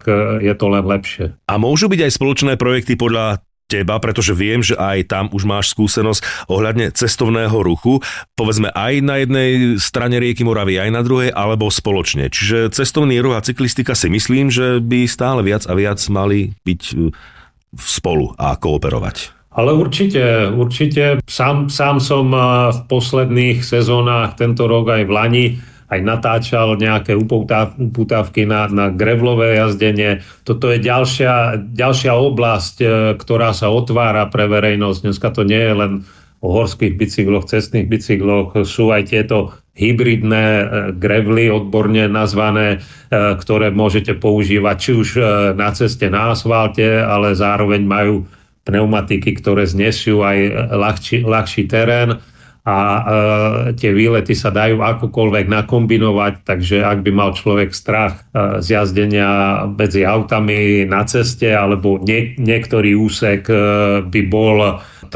tak je to len lepšie. A môžu byť aj spoločné projekty podľa teba, pretože viem, že aj tam už máš skúsenosť ohľadne cestovného ruchu, povedzme aj na jednej strane rieky Moravy, aj na druhej, alebo spoločne. Čiže cestovný ruch a cyklistika si myslím, že by stále viac a viac mali byť spolu a kooperovať. Ale určite. Sám som v posledných sezónach, tento rok aj v Lani, aj natáčal nejaké upútavky na grevlové jazdenie. Toto je ďalšia oblasť, ktorá sa otvára pre verejnosť. Dneska to nie je len o horských bicykloch, cestných bicykloch, sú aj tieto hybridné grevly, odborne nazvané, ktoré môžete používať či už na ceste na asfalte, ale zároveň majú pneumatiky, ktoré znesú aj ľahší terén. A tie výlety sa dajú akokoľvek nakombinovať, takže ak by mal človek strach z jazdenia medzi autami na ceste, alebo niektorý úsek by bol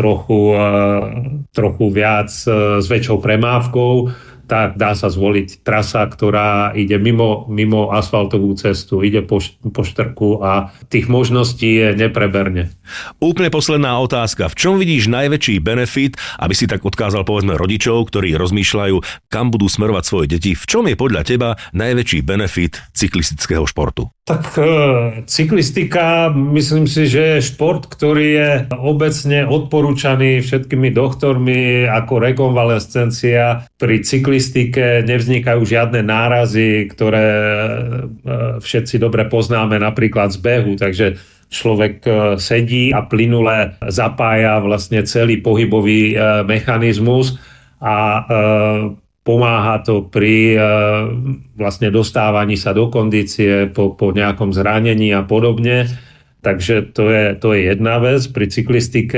trochu viac s väčšou premávkou, tak dá sa zvoliť trasa, ktorá ide mimo asfaltovú cestu, ide po štrku a tých možností je nepreberne. Úplne posledná otázka. V čom vidíš najväčší benefit, aby si tak odkázal povedzme rodičov, ktorí rozmýšľajú, kam budú smerovať svoje deti? V čom je podľa teba najväčší benefit cyklistického športu? Tak cyklistika, myslím si, že je šport, ktorý je obecne odporúčaný všetkými doktormi ako rekonvalescencia. Pri cyklistike nevznikajú žiadne nárazy, ktoré všetci dobre poznáme napríklad z behu, takže človek sedí a plynule zapája vlastne celý pohybový mechanizmus a pomáha to pri vlastne dostávaní sa do kondície po nejakom zranení a podobne. Takže to je jedna vec. Pri cyklistike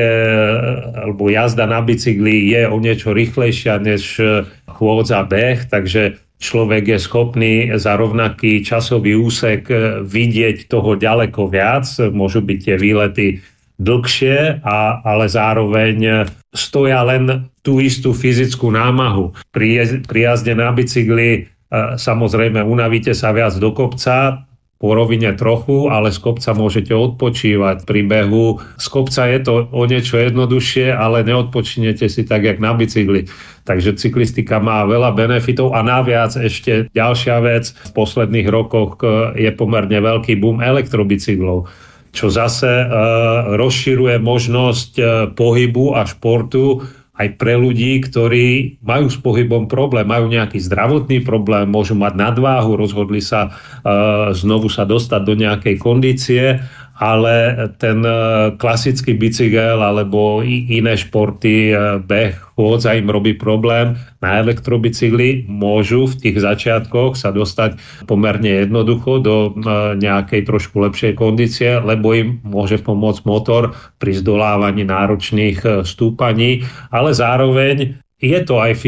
alebo jazda na bicykli je o niečo rýchlejšia než chôdza, beh, takže človek je schopný za rovnaký časový úsek vidieť toho ďaleko viac. Môžu byť tie výlety dlhšie, ale zároveň stoja len tú istú fyzickú námahu. Pri jazde na bicykli samozrejme unavíte sa viac do kopca, po rovine trochu, ale z kopca môžete odpočívať. Pri behu z kopca je to o niečo jednoduchšie, ale neodpočinete si tak, jak na bicykli. Takže cyklistika má veľa benefitov a naviac ešte ďalšia vec. V posledných rokoch je pomerne veľký boom elektrobicyklov, čo zase rozširuje možnosť pohybu a športu aj pre ľudí, ktorí majú s pohybom problém, majú nejaký zdravotný problém, môžu mať nadváhu, rozhodli sa znovu sa dostať do nejakej kondície, ale ten klasický bicykel alebo iné športy, beh, chôdza im robí problém. Na elektrobicykli môžu v tých začiatkoch sa dostať pomerne jednoducho do nejakej trošku lepšej kondície, lebo im môže pomôcť motor pri zdolávaní náročných stúpaní, ale zároveň je to aj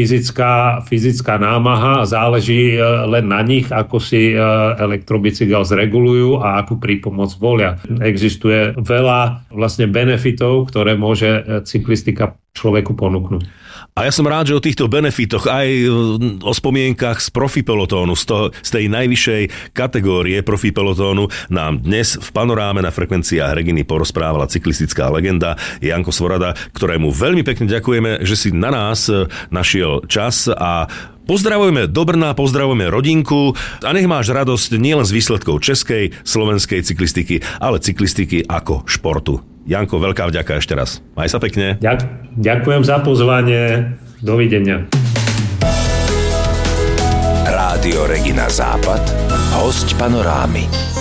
fyzická námaha, záleží len na nich, ako si elektrobicykel zregulujú a akú prípomoc volia. Existuje veľa vlastne benefitov, ktoré môže cyklistika človeku ponúknuť. A ja som rád, že o týchto benefitoch aj o spomienkach z profi pelotónu, z tej najvyššej kategórie profi pelotónu nám dnes v panoráme na frekvenciách Reginy porozprávala cyklistická legenda Janko Svorada, ktorému veľmi pekne ďakujeme, že si na nás našiel čas a pozdravujeme do Brna, pozdravujeme rodinku a nech máš radosť nielen z výsledkov českej, slovenskej cyklistiky, ale cyklistiky ako športu. Janko, veľká vďaka ešte raz. Maj sa pekne. Ďakujem za pozvanie. Dovidenia. Rádio Regina Západ, hosť panorámy.